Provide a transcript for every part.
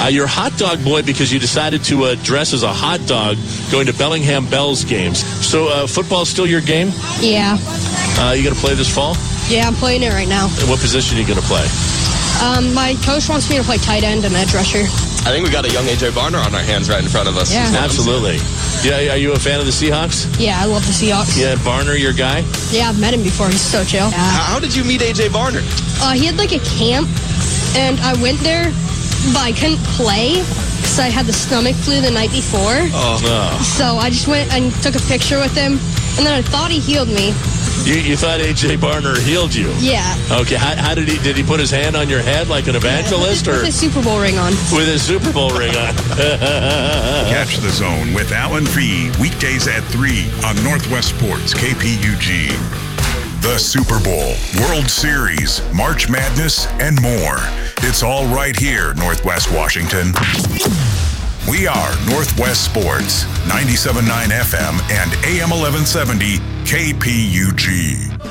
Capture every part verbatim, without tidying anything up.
Uh, you're a hot dog boy because you decided to uh, dress as a hot dog going to Bellingham Bells games. So uh, football's still your game? Yeah. Uh, you going to play this fall? Yeah, I'm playing it right now. And what position are you going to play? Um, my coach wants me to play tight end and edge rusher. I think we got a young A J Barner on our hands right in front of us. Yeah. Absolutely. Yeah, are you a fan of the Seahawks? Yeah, I love the Seahawks. Yeah, Barner, your guy? Yeah, I've met him before. He's so chill. Yeah. How did you meet A J Barner? Uh, he had like a camp, and I went there, but I couldn't play because I had the stomach flu the night before. Oh. No. So I just went and took a picture with him, and then I thought he healed me. You, you thought A J Barner healed you? Yeah. Okay, how, how did he, did he put his hand on your head like an evangelist? Yeah, with, or with his Super Bowl ring on. With his Super Bowl ring on. Catch the Zone with Alan Fee, weekdays at three on Northwest Sports, K P U G. The Super Bowl, World Series, March Madness, and more. It's all right here, Northwest Washington. We are Northwest Sports, ninety-seven point nine F M and A M eleven seventy K P U G.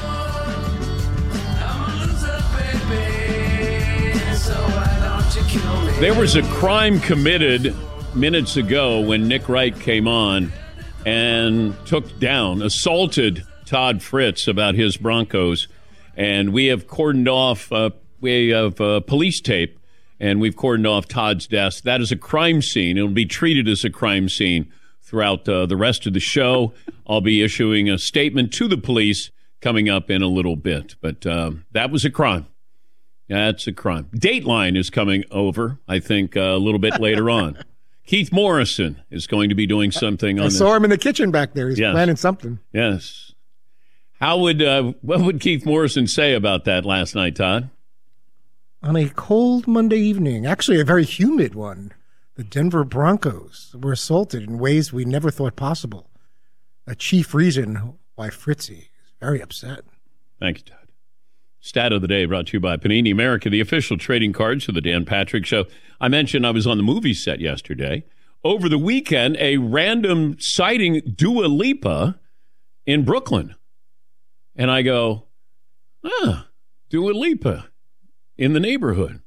There was a crime committed minutes ago when Nick Wright came on and took down, assaulted Todd Fritz about his Broncos. And we have cordoned off, uh, we have uh, police tape, and we've cordoned off Todd's desk. That is a crime scene. It'll be treated as a crime scene throughout uh, the rest of the show. I'll be issuing a statement to the police coming up in a little bit. But uh, that was a crime. That's a crime. Dateline is coming over, I think, uh, a little bit later on. Keith Morrison is going to be doing something on I this. saw him in the kitchen back there. He's Yes. planning something. Yes. How would uh, what would Keith Morrison say about that last night, Todd? On a cold Monday evening, actually a very humid one, the Denver Broncos were assaulted in ways we never thought possible. A chief reason why Fritzy is very upset. Thank you, Todd. Stat of the day brought to you by Panini America, the official trading cards for the Dan Patrick Show. I mentioned I was on the movie set yesterday. Over the weekend, a random sighting Dua Lipa in Brooklyn. And I go, ah, Dua Lipa in the neighborhood.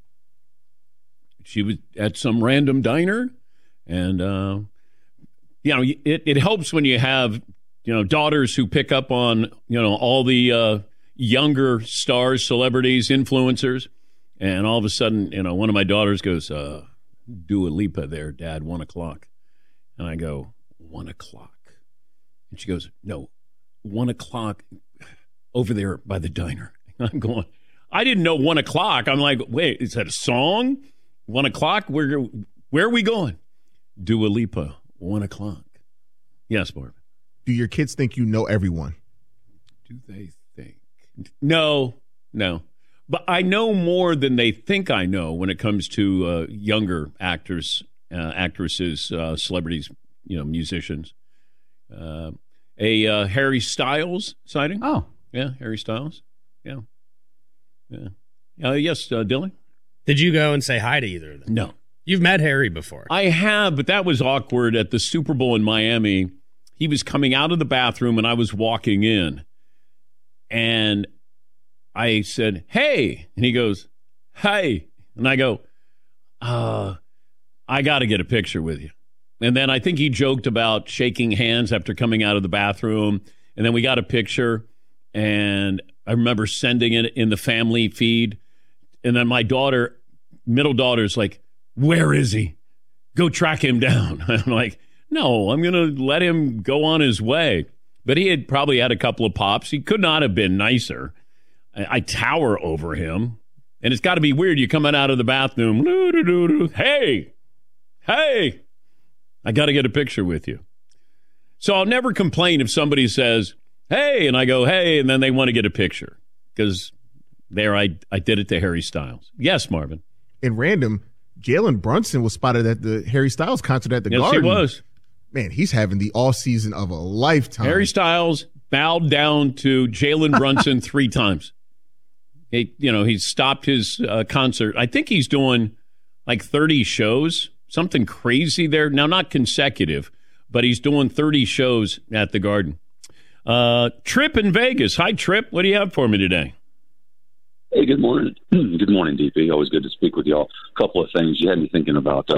She was at some random diner. And, uh, you know, it, it helps when you have, you know, daughters who pick up on, you know, all the uh, younger stars, celebrities, influencers. And all of a sudden, you know, one of my daughters goes, uh, Dua Lipa there, Dad, one o'clock. And I go, one o'clock. And she goes, no, one o'clock over there by the diner. I'm going, I didn't know one o'clock. I'm like, wait, is that a song? One o'clock? Where, where are we going? Dua Lipa, one o'clock. Yes, Barb. Do your kids think you know everyone? Do they think? No, no. But I know more than they think I know when it comes to uh, younger actors, uh, actresses, uh, celebrities, you know, musicians. Uh, a uh, Harry Styles sighting. Oh. Yeah, Harry Styles. Yeah. Yeah. Uh, yes, uh, Dylan? Did you go and say hi to either of them? No. You've met Harry before. I have, but that was awkward at the Super Bowl in Miami. He was coming out of the bathroom and I was walking in. And I said, hey. And he goes, hey. And I go, uh, I got to get a picture with you. And then I think he joked about shaking hands after coming out of the bathroom. And then we got a picture. And I remember sending it in the family feed. And then my daughter, middle daughter's like, where is he? Go track him down. I'm like, no, I'm going to let him go on his way. But he had probably had a couple of pops. He could not have been nicer. I, I tower over him. And it's got to be weird. You're coming out of the bathroom. Hey, hey, I got to get a picture with you. So I'll never complain if somebody says, hey, and I go, hey, and then they want to get a picture. Because there I, I did it to Harry Styles. Yes, Marvin. In random, Jalen Brunson was spotted at the Harry Styles concert at the yes, Garden. Yes, he was. Man, he's having the all season of a lifetime. Harry Styles bowed down to Jalen Brunson three times. He, you know, he's stopped his uh, concert. I think he's doing like thirty shows, something crazy there. Now, not consecutive, but he's doing thirty shows at the Garden. Uh, Trip in Vegas. Hi, Trip. What do you have for me today? Hey, good morning. Good morning, D P. Always good to speak with y'all. A couple of things you had me thinking about. Uh,